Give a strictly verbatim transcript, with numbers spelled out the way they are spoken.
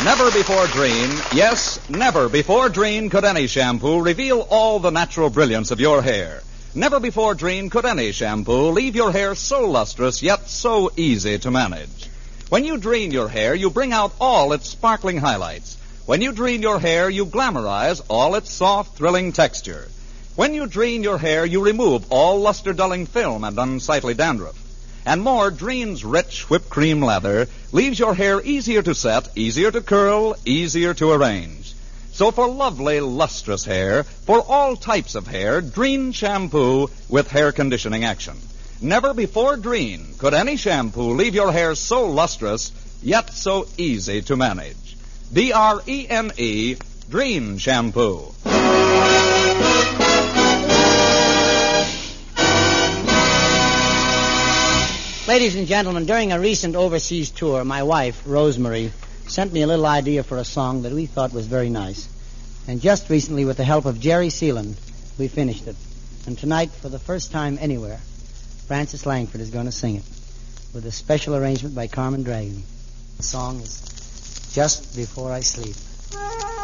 Never before Dreen, yes, never before Dreen could any shampoo reveal all the natural brilliance of your hair. Never before Dreen could any shampoo leave your hair so lustrous yet so easy to manage. When you Dreen your hair, you bring out all its sparkling highlights. When you Dreen your hair, you glamorize all its soft, thrilling texture. When you Dreen your hair, you remove all luster-dulling film and unsightly dandruff. And more, Dreen's rich whipped cream lather leaves your hair easier to set, easier to curl, easier to arrange. So for lovely, lustrous hair, for all types of hair, Dreen shampoo with hair conditioning action. Never before Dreen could any shampoo leave your hair so lustrous, yet so easy to manage. D R E N E, Dreen shampoo. Ladies and gentlemen, during a recent overseas tour, my wife, Rosemary, sent me a little idea for a song that we thought was very nice. And just recently, with the help of Jerry Seelan, we finished it. And tonight, for the first time anywhere, Francis Langford is going to sing it with a special arrangement by Carmen Dragon. The song is Just Before I Sleep.